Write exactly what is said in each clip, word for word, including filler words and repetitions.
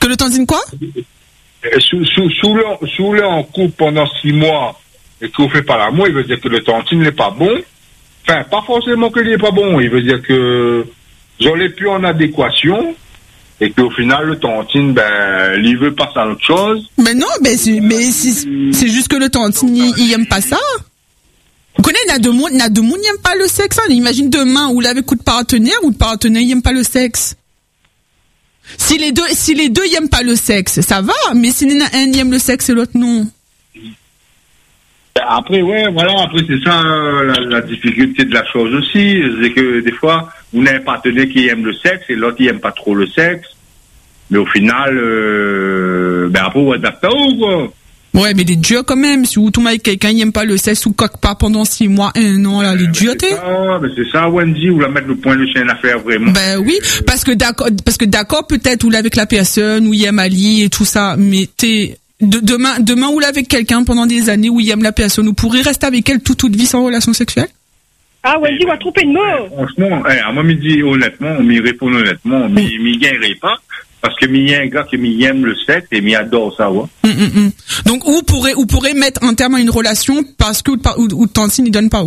Que le tantine quoi? Sous, sous, sous, le, sous le en couple pendant six mois et qu'on fait pas l'amour, il veut dire que le tantine n'est pas bon. Enfin, pas forcément qu'il n'est pas bon. Il veut dire que j'en ai plus en adéquation et qu'au final, le tantine, ben, il veut passer à autre chose. Mais non, mais c'est, mais c'est, c'est juste que le tantine, il, il aime pas ça. Vous connaissez, il y a deux monde, il y a deux monde, il aime pas le sexe, hein. Imagine demain, où l'avez coup de partenaire, ou le partenaire, il aime pas le sexe. Si les deux, si les deux, ils aiment pas le sexe, ça va, mais si il y en a un, il aime le sexe et l'autre non. Après, ouais, voilà, après, c'est ça, la, la difficulté de la chose aussi, c'est que des fois, on a un partenaire qui aime le sexe et l'autre, il aime pas trop le sexe. Mais au final, euh, ben après, on adapte ou quoi. Ouais, mais les dieux quand même, si vous tombez avec quelqu'un, il aime pas le sexe ou coque pas pendant six mois, un an, là, les dieux, t'es. Ah, ben c'est ça, Wendy, ou la mettre le point de chien à faire, vraiment. Ben oui, parce que d'accord, parce que d'accord, peut-être, ou là avec la personne, où il aime Ali et tout ça, mais t'es, de, demain, demain, ou là avec quelqu'un pendant des années où il aime la personne, vous pourrez rester avec elle toute, toute vie sans relation sexuelle? Ah, Wendy, on va tromper de mot. Franchement, eh, à moi, me dit honnêtement, on m'y répond honnêtement, mais il m'y gagnerait pas. Parce que il y a un gars qui aime le sexe et m'y adore ça, ouais. Mm, mm, mm. Donc, vous pourrez, vous pourrez mettre un terme à une relation parce que, ou, ou tantine, il donne pas où?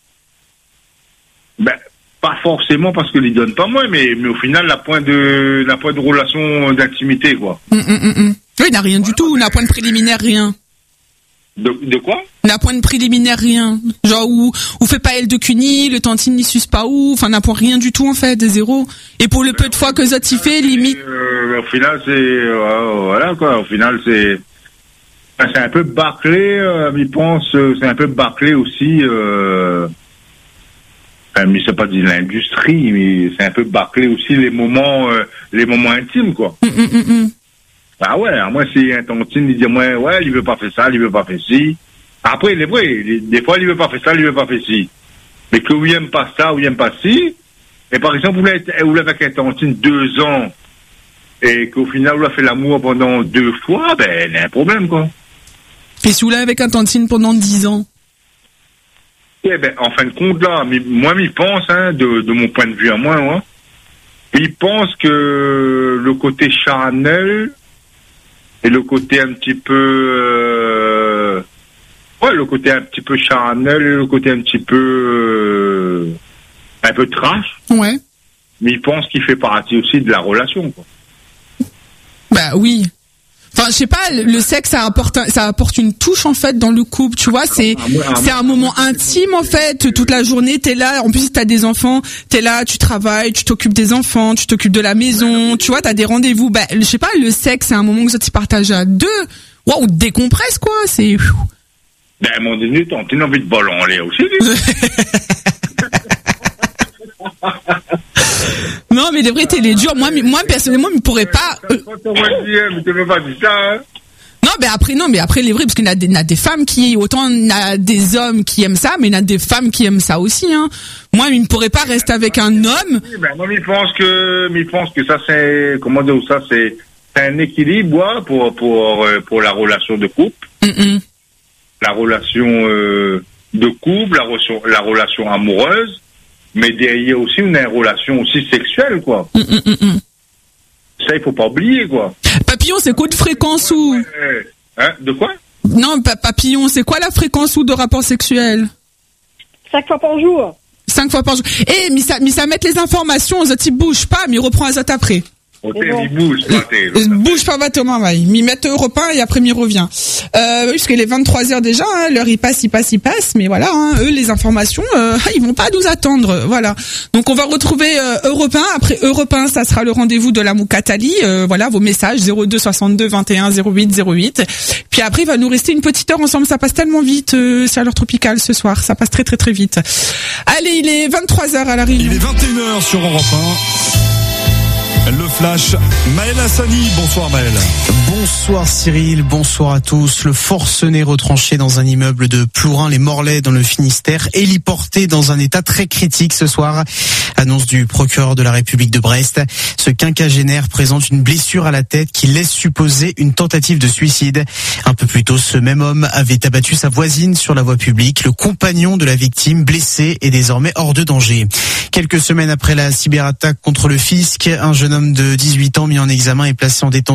Ben, pas forcément parce qu'il donne pas moins, mais, mais au final, la point de, la point de relation d'intimité, quoi. Mm, mm, mm, mm. Oui, il n'a rien du tout, il n'a point de préliminaire, rien. De, de quoi? Il n'a point de préliminaire, rien. Genre, où, où fait pas elle de cuni, le tantine, il suce pas où, enfin, n'a point rien du tout, en fait, des zéros. Et pour le peu de fois que ça t'y fait, limite. Euh, au final, c'est, euh, voilà, quoi, au final, c'est, c'est un peu bâclé, euh, il pense, c'est un peu bâclé aussi, euh, enfin, mais c'est pas de l'industrie, mais c'est un peu bâclé aussi les moments, euh, les moments intimes, quoi. Mm, mm, mm, mm. Ah ouais, moi, si un tontine, il dit, moi, ouais, il veut pas faire ça, il veut pas faire ci. Après, il est vrai, des fois, il veut pas faire ça, il veut pas faire ci. Mais que vous aime pas ça, ou il aime pas ci. Et par exemple, vous l'avez, vous l'avez avec un tontine deux ans, et qu'au final, vous l'avez fait l'amour pendant deux fois, ben, il y a un problème, quoi. Et si vous l'avez avec un tantine pendant dix ans? Eh ben, en fin de compte, là, moi, il pense, hein, de, de mon point de vue à moi, hein, il pense que le côté charnel, et le côté un petit peu, euh, ouais, le côté un petit peu charnel, et le côté un petit peu, euh, un peu trash. Ouais. Mais il pense qu'il fait partie aussi de la relation, quoi. Bah oui. Enfin, je sais pas, le sexe, ça apporte, un, ça apporte une touche, en fait, dans le couple, tu vois, c'est, c'est un moment intime, en fait, toute la journée, t'es là, en plus, si t'as des enfants, t'es là, tu travailles, tu t'occupes des enfants, tu t'occupes de la maison, tu vois, t'as des rendez-vous, bah, je sais pas, le sexe, c'est un moment que tu partages à deux, waouh, décompresse, quoi, c'est, ben, à un moment donné, t'as envie de voler en l'air aussi, Non, mais de vrai, t'es les durs. Moi, moi, personnellement, je ne pourrais pas. Euh... Non, mais après, non, mais après, les vrais, parce qu'il y a des, il y a des femmes qui, autant il y a des hommes qui aiment ça, mais il y a des femmes qui aiment ça aussi, hein. Moi, il ne pourrait pas rester avec un homme. Oui, ben, moi, il pense que, il pense que ça, c'est, comment dire, ça, c'est, c'est un équilibre, ouais, pour, pour, pour la relation de couple. Mm-mm. La relation, euh, de couple, la relation, la relation amoureuse. Mais derrière aussi, on a une relation aussi sexuelle, quoi. Mm, mm, mm. Ça, il faut pas oublier, quoi. Papillon, c'est quoi de fréquence ou... Ouais. Hein, de quoi? Non, pa- papillon, c'est quoi la fréquence ou de rapport sexuel? Cinq fois par jour. Cinq fois par jour. Eh, mais ça, mais ça met les informations, ça t'y bouge pas, mais il reprend les autres après. Hôtel, il bouge, Il bouge pas, va Thomas, va. Il m'y met Europe un et après, il revient. Euh, oui, parce qu'il est vingt-trois heures déjà, hein, l'heure, il passe, il passe, il passe, mais voilà, hein, eux, les informations, euh, ils vont pas nous attendre, voilà. Donc, on va retrouver, euh, Europe un. Après Europe un, ça sera le rendez-vous de la Moukatali, euh, voilà, vos messages, zéro deux soixante-deux vingt et un zéro huit zéro huit. Puis après, il va nous rester une petite heure ensemble, ça passe tellement vite, euh, c'est à l'heure tropicale ce soir, ça passe très, très, très vite. Allez, il est vingt-trois heures à la Réunion. Il est vingt et une heures sur Europe un. Le flash, Maël Hassani. Bonsoir Maël. Bonsoir Cyril, bonsoir à tous. Le forcené retranché dans un immeuble de Plourin-les-Morlaix dans le Finistère, héliporté dans un état très critique ce soir. Annonce du procureur de la République de Brest. Ce quinquagénaire présente une blessure à la tête qui laisse supposer une tentative de suicide. Un peu plus tôt, ce même homme avait abattu sa voisine sur la voie publique. Le compagnon de la victime, blessé, est désormais hors de danger. Quelques semaines après la cyberattaque contre le fisc, un jeune homme de dix-huit ans mis en examen est placé en détention